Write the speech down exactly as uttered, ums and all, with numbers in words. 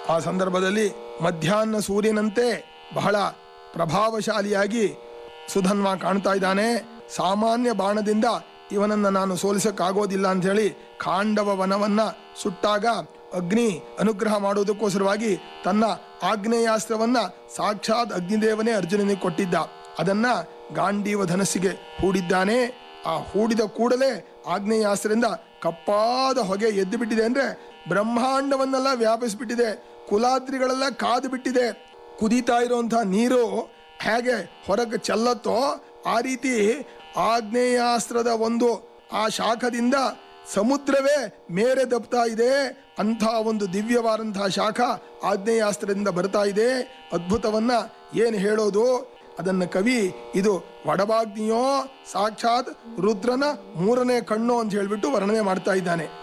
ಆ ಸಂದರ್ಭದಲ್ಲಿ ಮಧ್ಯಾಹ್ನ ಸೂರ್ಯನಂತೆ ಬಹಳ ಪ್ರಭಾವಶಾಲಿಯಾಗಿ ಸುಧನ್ವ ಕಾಣ್ತಾ ಇದ್ದಾನೆ. ಸಾಮಾನ್ಯ ಬಾಣದಿಂದ ಇವನನ್ನ ನಾನು ಸೋಲಿಸಕ್ಕಾಗೋದಿಲ್ಲ ಅಂತ ಹೇಳಿ ಖಾಂಡವ ವನವನ್ನ ಸುಟ್ಟಾಗ ಅಗ್ನಿ ಅನುಗ್ರಹ ಮಾಡುವುದಕ್ಕೋಸ್ಕರವಾಗಿ ತನ್ನ ಆಗ್ನೇಯಾಸ್ತ್ರವನ್ನ ಸಾಕ್ಷಾತ್ ಅಗ್ನಿದೇವನೇ ಅರ್ಜುನನಿಗೆ ಕೊಟ್ಟಿದ್ದ. ಅದನ್ನ ಗಾಂಡೀವ ಧನಸ್ಸಿಗೆ ಹೂಡಿದ್ದಾನೆ. ಆ ಹೂಡಿದ ಕೂಡಲೇ ಆಗ್ನೇಯಾಸ್ತ್ರದಿಂದ ಕಪ್ಪಾದ ಹೊಗೆ ಎದ್ದು ಬಿಟ್ಟಿದೆ. ಅಂದ್ರೆ ಬ್ರಹ್ಮಾಂಡವನ್ನೆಲ್ಲ ವ್ಯಾಪಿಸಿಬಿಟ್ಟಿದೆ. ಕುಲಾದ್ರಿಗಳೆಲ್ಲ ಕಾದು ಬಿಟ್ಟಿದೆ. ಕುದೀತಾ ಇರುವಂತಹ ನೀರು ಹೇಗೆ ಹೊರಗೆ ಚೆಲ್ಲತ್ತೋ ಆ ರೀತಿ ಆಗ್ನೇಯಾಸ್ತ್ರದ ಒಂದು ಆ ಶಾಖದಿಂದ ಸಮುದ್ರವೇ ಮೇರೆ ದಬ್ತಾ ಇದೆ. ಅಂಥ ಒಂದು ದಿವ್ಯವಾದಂತಹ ಶಾಖ ಆಗ್ನೇಯಾಸ್ತ್ರದಿಂದ ಬರ್ತಾ ಇದೆ. ಅದ್ಭುತವನ್ನ ಏನು ಹೇಳೋದು ಅದನ್ನ ಕವಿ ಇದು ವಡವಾಗ್ನಿಯೋ ಸಾಕ್ಷಾತ್ ರುದ್ರನ ಮೂರನೇ ಕಣ್ಣು ಅಂತ ಹೇಳ್ಬಿಟ್ಟು ವರ್ಣನೆ ಮಾಡ್ತಾ ಇದ್ದಾನೆ.